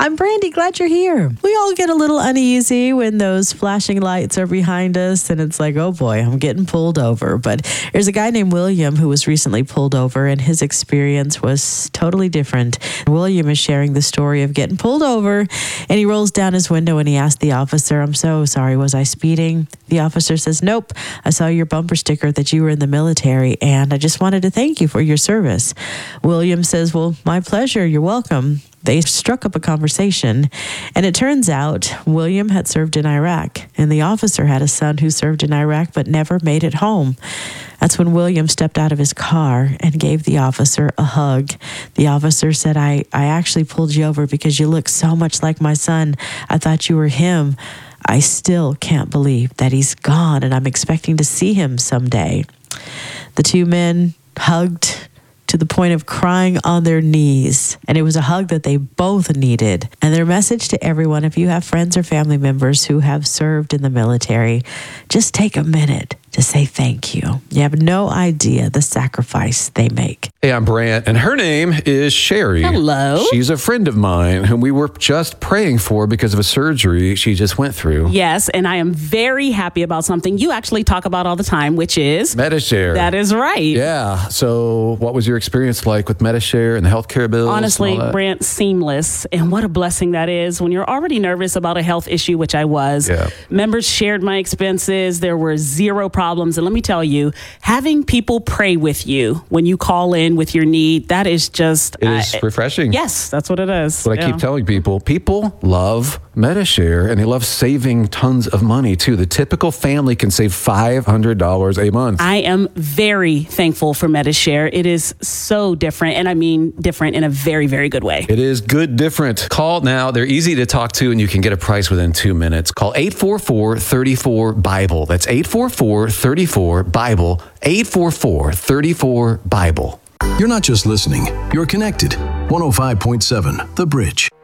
I'm Brandy. Glad you're here. We all get a little uneasy when those flashing lights are behind us and it's like, oh boy, I'm getting pulled over. But there's a guy named William who was recently pulled over and his experience was totally different. William is sharing the story of getting pulled over and he rolls down his window and he asks the officer, I'm so sorry, was I speeding? The officer says, nope, I saw your bumper sticker that you were in the military and I just wanted to thank you for your service. William says, well, my pleasure, you're welcome. They struck up a conversation, and it turns out William had served in Iraq, and the officer had a son who served in Iraq but never made it home. That's when William stepped out of his car and gave the officer a hug. The officer said, I actually pulled you over because you look so much like my son. I thought you were him. I still can't believe that he's gone, and I'm expecting to see him someday. The two men hugged to the point of crying on their knees. And it was a hug that they both needed. And their message to everyone, if you have friends or family members who have served in the military, just take a minute to say thank you. You have no idea the sacrifice they make. Hey, I'm Brant, and her name is Sherry. Hello. She's a friend of mine whom we were just praying for because of a surgery she just went through. Yes, and I am very happy about something you actually talk about all the time, which is Medi-Share. That is right. Yeah. So what was your experience like with Medi-Share and the healthcare bills? Honestly, Brant, seamless. And what a blessing that is when you're already nervous about a health issue, which I was. Yeah. Members shared my expenses. There were zero problems. And let me tell you, having people pray with you when you call in with your need, that is just... It is refreshing. Yes, that's what it is. That's what I keep telling people. People love Medi-Share, and they love saving tons of money, too. The typical family can save $500 a month. I am very thankful for Medi-Share. It is so different, and I mean different in a very, very good way. It is good different. Call now. They're easy to talk to, and you can get a price within 2 minutes. Call 844-34-BIBLE. That's 844-34-BIBLE. 844-34-BIBLE. You're not just listening, you're connected. 105.7 The Bridge.